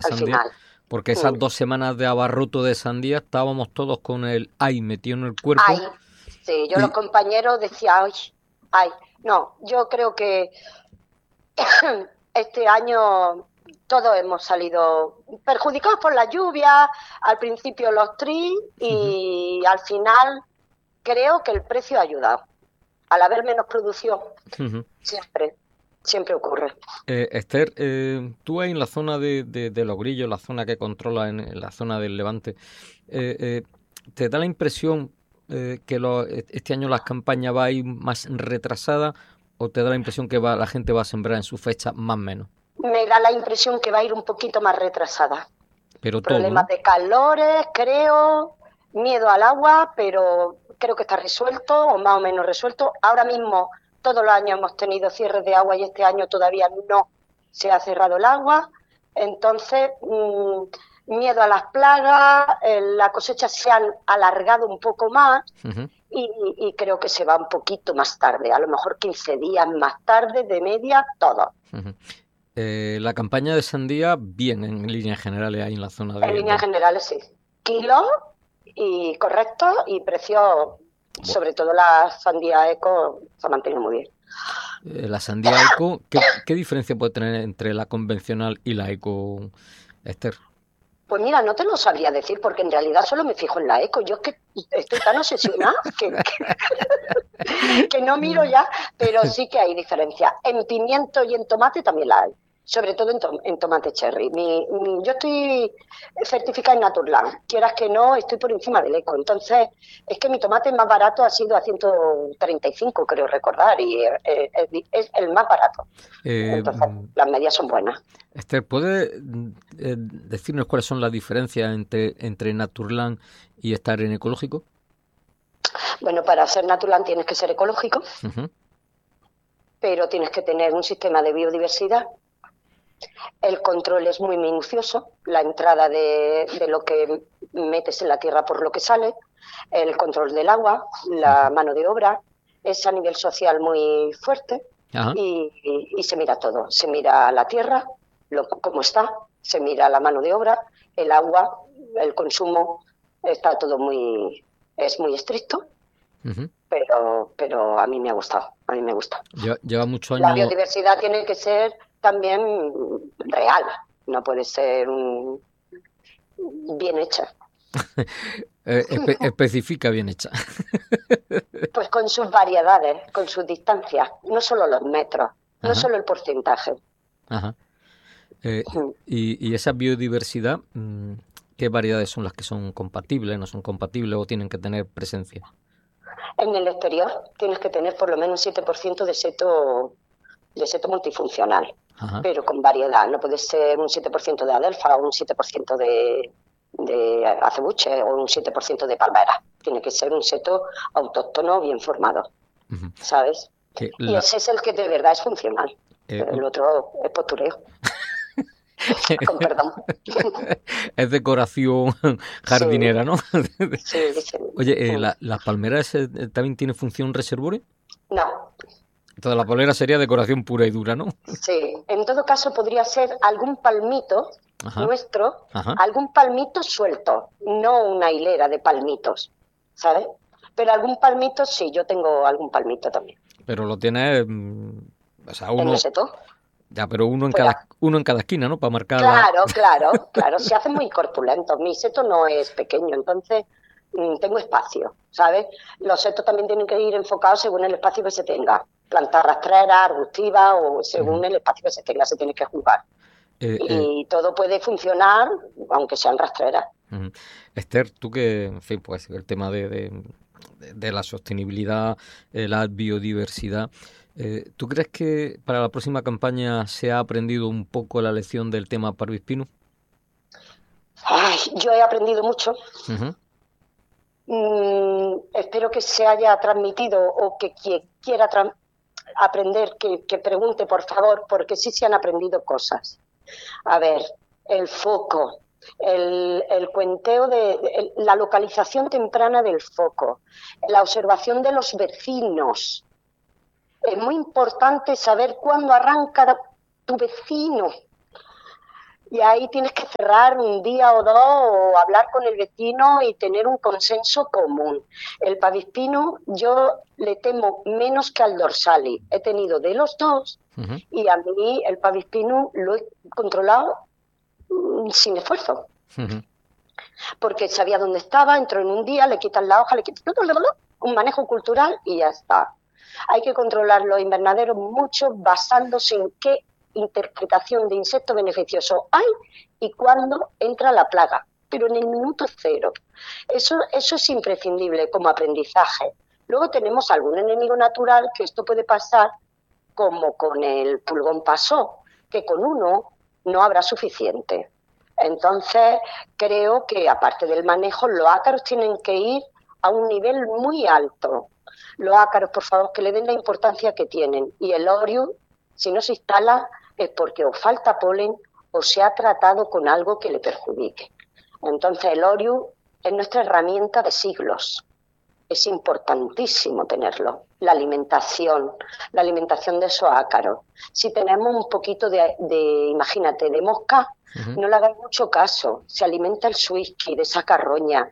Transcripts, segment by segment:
al sandía, final. porque esas 2 semanas de abarroto de sandía estábamos todos con el ay metido en el Ay, cuerpo sí, yo los y compañeros decía, ay, no, yo creo que este año todos hemos salido perjudicados por la lluvia, al principio los tris y al final creo que el precio ha ayudado. Al haber menos producción, siempre ocurre. Esther, tú ahí en la zona de Los Grillos, la zona que controla en la zona del Levante, ¿te da la impresión este año las campañas va a ir más retrasadas o te da la impresión que la gente va a sembrar en su fecha más o menos? Me da la impresión que va a ir un poquito más retrasada. Pero todo, Problemas ¿no? de calores, creo, miedo al agua, pero creo que está resuelto o más o menos resuelto. Ahora mismo, todos los años hemos tenido cierres de agua y este año todavía no se ha cerrado el agua. Entonces, miedo a las plagas, la cosecha se han alargado un poco más y creo que se va un poquito más tarde, a lo mejor 15 días más tarde, de media, todo. La campaña de sandía, bien, en líneas generales ahí en la zona En líneas generales, sí. Kilos y correctos y precios, sobre todo la sandía eco, se ha mantenido muy bien. La sandía eco, ¿qué diferencia puede tener entre la convencional y la eco, Esther? Pues mira, no te lo sabría decir porque en realidad solo me fijo en la eco. Yo es que estoy tan obsesionada que no miro ya, pero sí que hay diferencia. En pimiento y en tomate también la hay, sobre todo en tomate cherry. Yo estoy certificada en Naturland, quieras que no, estoy por encima del eco. Entonces, es que mi tomate más barato ha sido a 135, creo recordar, y es el más barato. Entonces, las medias son buenas. Esther, ¿puede decirnos cuáles son las diferencias entre Naturland y estar en ecológico? Bueno, para ser Naturland tienes que ser ecológico, pero tienes que tener un sistema de biodiversidad. El control es muy minucioso, la entrada de lo que metes en la tierra por lo que sale, el control del agua, la mano de obra, es a nivel social muy fuerte y se mira todo. Se mira la tierra, cómo está, se mira la mano de obra, el agua, el consumo, está todo es muy estricto, pero a mí me ha gustado, a mí me gusta. Lleva muchos La años. biodiversidad tiene que ser también real, no puede ser bien hecha. Especifica bien hecha. Pues con sus variedades, con sus distancias, no solo los metros, no solo el porcentaje. Ajá. Y esa biodiversidad, ¿qué variedades son las que son compatibles, no son compatibles o tienen que tener presencia? En el exterior tienes que tener por lo menos un 7% de seto multifuncional, pero con variedad. No puede ser un 7% de adelfa o un 7% de acebuche o un 7% de palmera. Tiene que ser un seto autóctono bien formado, ¿sabes? Y ese es el que de verdad es funcional. El otro es postureo. Con perdón. Es decoración jardinera, ¿no? Sí, sí. Oye, ¿las palmeras también tienen función reservoria? No. Entonces la palmera sería decoración pura y dura, ¿no? Sí, en todo caso podría ser algún palmito nuestro, algún palmito suelto, no una hilera de palmitos, ¿sabes? Pero algún palmito, sí, yo tengo algún palmito también. Pero lo tienes, o sea, uno... ¿En el seto? Ya, pero uno en cada esquina, ¿no? Para marcar Claro, se hace muy corpulento. Mi seto no es pequeño, entonces tengo espacio, ¿sabes? Los setos también tienen que ir enfocados según el espacio que se tenga. Plantas rastreras, arbustivas o según el espacio que se tenga, se tiene que jugar. Y todo puede funcionar, aunque sean rastreras. Esther, tú que, en fin, pues el tema de la sostenibilidad, la biodiversidad, ¿tú crees que para la próxima campaña se ha aprendido un poco la lección del tema Parvispino? Yo he aprendido mucho. Espero que se haya transmitido o que quien quiera aprender, que pregunte, por favor, porque sí se han aprendido cosas. A ver, el foco, el cuenteo de la localización temprana del foco, la observación de los vecinos. Es muy importante saber cuándo arranca tu vecino. Y ahí tienes que cerrar un día o dos o hablar con el vecino y tener un consenso común. El pavispino yo le temo menos que al dorsali. He tenido de los dos Ujú, y a mí el pavispino lo he controlado sin esfuerzo, ujú. porque sabía dónde estaba, entró en un día, le quitan la hoja, le quitan un manejo cultural y ya está. Hay que controlar los invernaderos mucho basándose en qué interpretación de insecto beneficioso hay y cuándo entra la plaga, pero en el minuto cero. Eso es imprescindible como aprendizaje. Luego tenemos algún enemigo natural que esto puede pasar como con el pulgón pasó, que con uno no habrá suficiente. Entonces, creo que aparte del manejo, los ácaros tienen que ir a un nivel muy alto. Los ácaros, por favor, que le den la importancia que tienen. Y el Orius, si no se instala, es porque o falta polen o se ha tratado con algo que le perjudique. Entonces, el Orius es nuestra herramienta de siglos. Es importantísimo tenerlo. La alimentación de esos ácaros. Si tenemos un poquito imagínate, de mosca, Ujú. no le hagáis mucho caso. Se alimenta el whisky de esa carroña.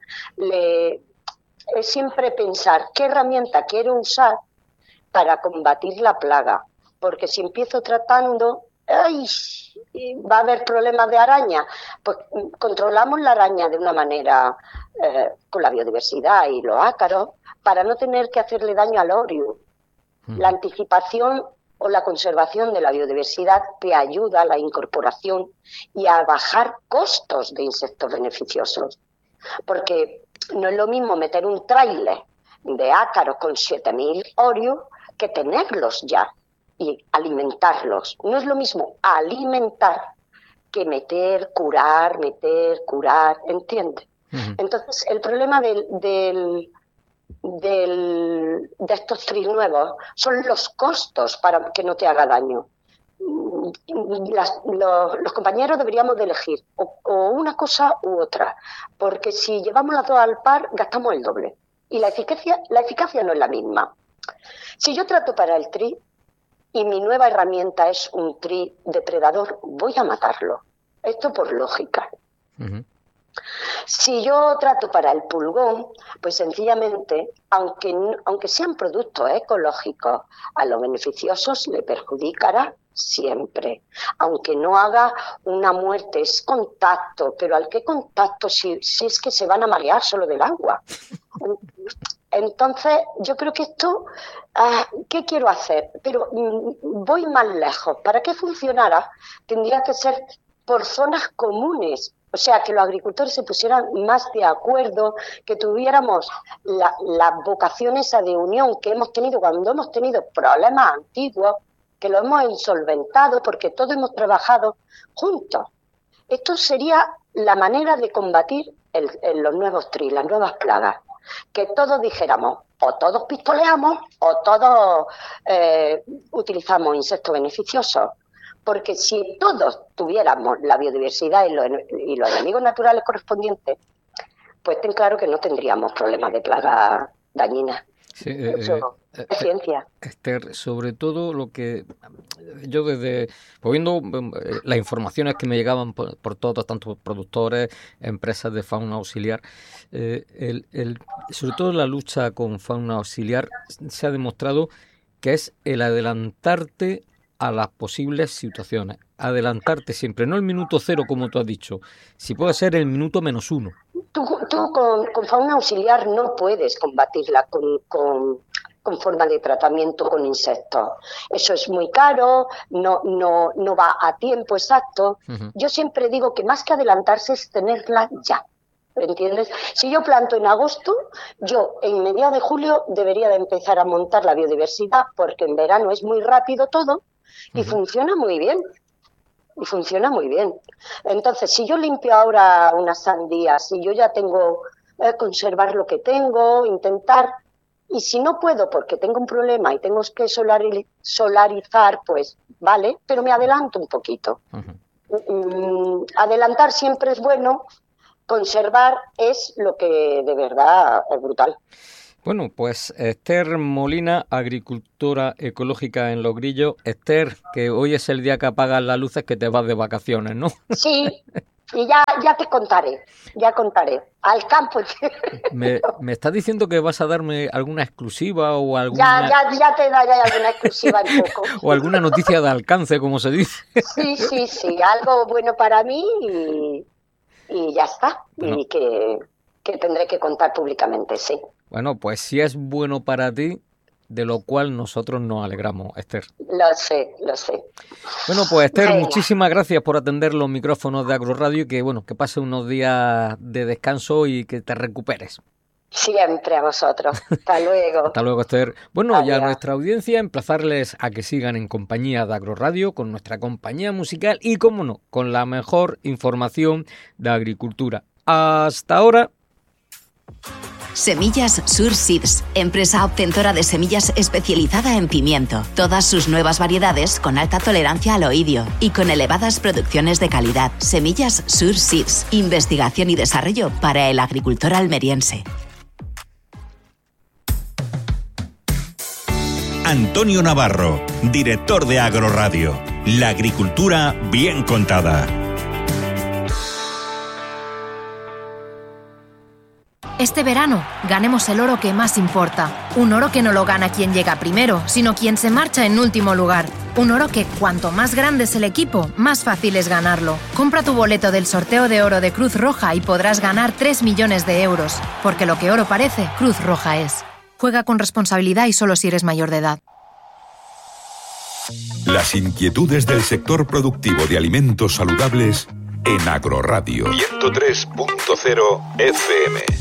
Es siempre pensar qué herramienta quiero usar para combatir la plaga. Porque si empiezo tratando, ¡ay! Va a haber problemas de araña. Pues controlamos la araña de una manera con la biodiversidad y los ácaros para no tener que hacerle daño al Orius. La Ujú. anticipación o la conservación de la biodiversidad te ayuda a la incorporación y a bajar costos de insectos beneficiosos. Porque no es lo mismo meter un tráiler de ácaros con 7.000 Orius que tenerlos ya y alimentarlos. No es lo mismo alimentar que meter, curar, ¿entiendes? Ujú. Entonces, el problema de estos tris nuevos son los costos para que no te haga daño. Los compañeros deberíamos de elegir o una cosa u otra, porque si llevamos las dos al par, gastamos el doble. Y la eficacia no es la misma. Si yo trato para el tri y mi nueva herramienta es un tri depredador, voy a matarlo. Esto por lógica. Ujú. Si yo trato para el pulgón, pues sencillamente, aunque sean productos ecológicos, a los beneficiosos le perjudicará siempre. Aunque no haga una muerte, es contacto, pero ¿al qué contacto si es que se van a marear solo del agua? Entonces, yo creo que esto, ¿qué quiero hacer? Pero voy más lejos. Para que funcionara, tendría que ser por zonas comunes. O sea, que los agricultores se pusieran más de acuerdo, que tuviéramos las vocaciones de unión que hemos tenido cuando hemos tenido problemas antiguos, que lo hemos solventado porque todos hemos trabajado juntos. Esto sería la manera de combatir los nuevos tris, las nuevas plagas. Que todos dijéramos, o todos pistoleamos, o todos utilizamos insectos beneficiosos. Porque si todos tuviéramos la biodiversidad y los enemigos naturales correspondientes, pues ten claro que no tendríamos problemas de plagas dañinas. Sí, Eso es ciencia. Esther, sobre todo lo que yo pues viendo las informaciones que me llegaban por todos, tanto productores, empresas de fauna auxiliar, sobre todo la lucha con fauna auxiliar se ha demostrado que es el adelantarte a las posibles situaciones. Adelantarte siempre, no el minuto cero como tú has dicho, si puede ser el minuto -1. Tú con fauna auxiliar no puedes combatirla con forma de tratamiento con insectos. Eso es muy caro, no va a tiempo exacto. Ujú. Yo siempre digo que más que adelantarse es tenerla ya. ¿Entiendes? Si yo planto en agosto, yo en mediados de julio debería de empezar a montar la biodiversidad porque en verano es muy rápido todo y Ujú. funciona muy bien. Y funciona muy bien. Entonces, si yo limpio ahora unas sandías, si yo ya tengo conservar lo que tengo, intentar, y si no puedo porque tengo un problema y tengo que solarizar, pues vale, pero me adelanto un poquito. Ujú. Adelantar siempre es bueno, conservar es lo que de verdad es brutal. Bueno, pues Esther Molina, agricultora ecológica en Los Grillos. Esther, que hoy es el día que apagas las luces, que te vas de vacaciones, ¿no? Sí, y ya te contaré, al campo. ¿Me estás diciendo que vas a darme alguna exclusiva o alguna... Ya te daré alguna exclusiva un poco. o alguna noticia de alcance, como se dice? Sí, algo bueno para mí y ya está, bueno. Y que tendré que contar públicamente, sí. Bueno, pues si es bueno para ti, de lo cual nosotros nos alegramos, Esther. Lo sé. Bueno, pues Esther, muchísimas gracias por atender los micrófonos de Agroradio y que pase unos días de descanso y que te recuperes. Siempre a vosotros. Hasta luego. Hasta luego, Esther. Bueno, Adiós. Y a nuestra audiencia emplazarles a que sigan en compañía de Agroradio, con nuestra compañía musical y, cómo no, con la mejor información de agricultura. Hasta ahora. Semillas Sur Seeds, empresa obtentora de semillas especializada en pimiento. Todas sus nuevas variedades con alta tolerancia al oidio y con elevadas producciones de calidad. Semillas Sur Seeds, investigación y desarrollo para el agricultor almeriense. Antonio Navarro, director de Agroradio. La agricultura bien contada. Este verano, ganemos el oro que más importa. Un oro que no lo gana quien llega primero, sino quien se marcha en último lugar. Un oro que, cuanto más grande es el equipo, más fácil es ganarlo. Compra tu boleto del sorteo de oro de Cruz Roja y podrás ganar 3 millones de euros. Porque lo que oro parece, Cruz Roja es. Juega con responsabilidad y solo si eres mayor de edad. Las inquietudes del sector productivo de alimentos saludables en Agroradio 103.0 FM.